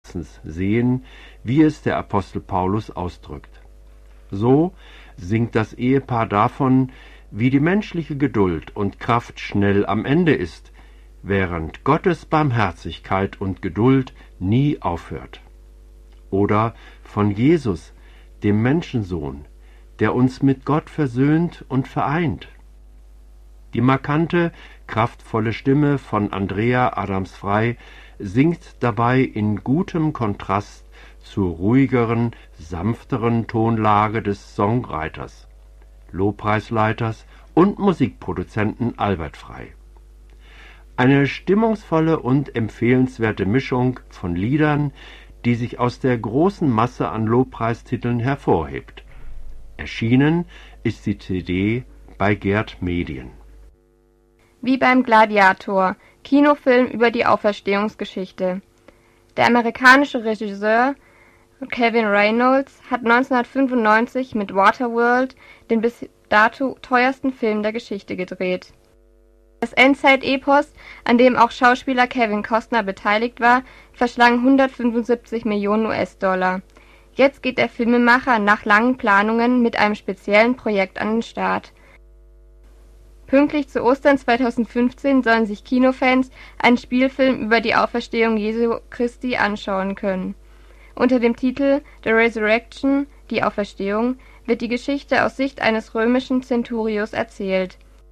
sehen, wie es der Apostel Paulus ausdrückt. So singt das Ehepaar davon, wie die menschliche Geduld und Kraft schnell am Ende ist, während Gottes Barmherzigkeit und Geduld nie aufhört. Oder von Jesus, dem Menschensohn, der uns mit Gott versöhnt und vereint. Die markante, kraftvolle Stimme von Andrea Adams-Frei singt dabei in gutem Kontrast zur ruhigeren, sanfteren Tonlage des Songwriters, Lobpreisleiters und Musikproduzenten Albert Frei. Eine stimmungsvolle und empfehlenswerte Mischung von Liedern, die sich aus der großen Masse an Lobpreistiteln hervorhebt. Erschienen ist die CD bei Gerd Medien. Wie beim Gladiator, Kinofilm über die Auferstehungsgeschichte. Der amerikanische Regisseur Kevin Reynolds hat 1995 mit Waterworld den bis dato teuersten Film der Geschichte gedreht. Das Endzeit-Epos, an dem auch Schauspieler Kevin Costner beteiligt war, verschlang 175 Millionen US-Dollar. Jetzt geht der Filmemacher nach langen Planungen mit einem speziellen Projekt an den Start. Pünktlich zu Ostern 2015 sollen sich Kinofans einen Spielfilm über die Auferstehung Jesu Christi anschauen können. Unter dem Titel The Resurrection, die Auferstehung, wird die Geschichte aus Sicht eines römischen Centurios erzählt.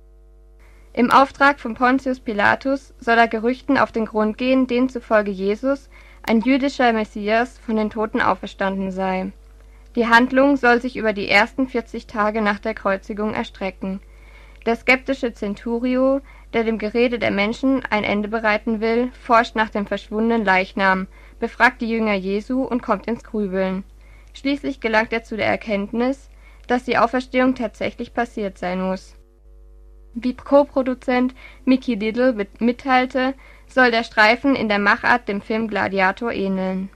Im Auftrag von Pontius Pilatus soll er Gerüchten auf den Grund gehen, denen zufolge Jesus, ein jüdischer Messias, von den Toten auferstanden sei. Die Handlung soll sich über die ersten 40 Tage nach der Kreuzigung erstrecken. Der skeptische Centurio, der dem Gerede der Menschen ein Ende bereiten will, forscht nach dem verschwundenen Leichnam, befragt die Jünger Jesu und kommt ins Grübeln. Schließlich gelangt er zu der Erkenntnis, dass die Auferstehung tatsächlich passiert sein muss. Wie Co-Produzent Mickey Diddle mitteilte, soll der Streifen in der Machart dem Film Gladiator ähneln.